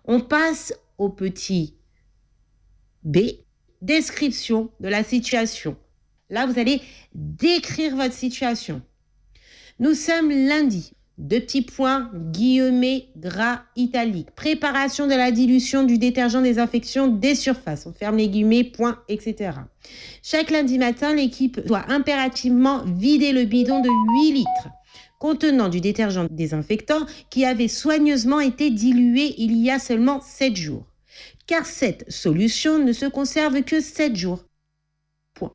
On passe au petit B, description de la situation. Là, vous allez décrire votre situation. Nous sommes lundi. 2 petits points, guillemets, gras, italique. Préparation de la dilution du détergent désinfection des surfaces. On ferme les guillemets, points, etc. Chaque lundi matin, l'équipe doit impérativement vider le bidon de 8 litres contenant du détergent désinfectant qui avait soigneusement été dilué il y a seulement 7 jours. Car cette solution ne se conserve que 7 jours. Point.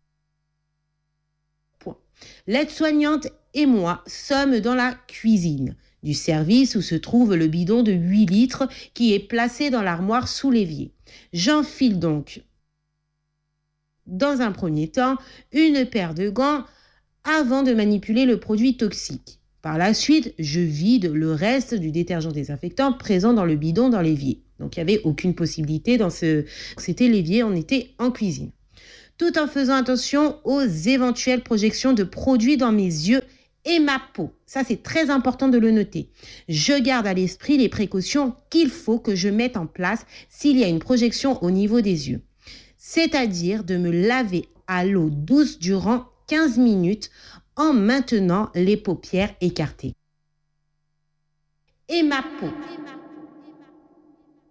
L'aide-soignante et moi sommes dans la cuisine du service où se trouve le bidon de 8 litres qui est placé dans l'armoire sous l'évier. J'enfile donc, dans un premier temps, une paire de gants avant de manipuler le produit toxique. Par la suite, je vide le reste du détergent désinfectant présent dans le bidon dans l'évier. Donc, il n'y avait aucune possibilité C'était l'évier, on était en cuisine. Tout en faisant attention aux éventuelles projections de produits dans mes yeux et ma peau. Ça, c'est très important de le noter. Je garde à l'esprit les précautions qu'il faut que je mette en place s'il y a une projection au niveau des yeux. C'est-à-dire de me laver à l'eau douce durant 15 minutes en maintenant les paupières écartées. Et ma peau.